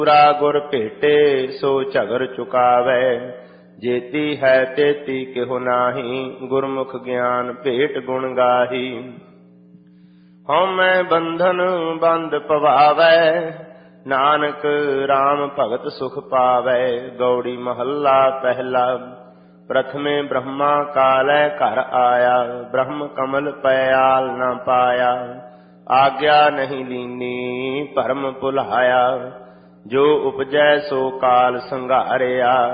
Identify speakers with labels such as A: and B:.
A: पूरा गुर भेटे सो झगर चुकावै, जेती है तेती केहु नाही, गुरमुख ज्ञान भेट गुण गाही। हउमੈ बंधन बंद पवावै, नानक राम भगत सुख पावै। गौड़ी महला पहला। प्रथमे ब्रह्मा कालै घर आया, ब्रह्म कमल पयाल न पाया। आज्ञा नहीं लीनी भरम भुलाया, जो उपजै सो काल संघारिया।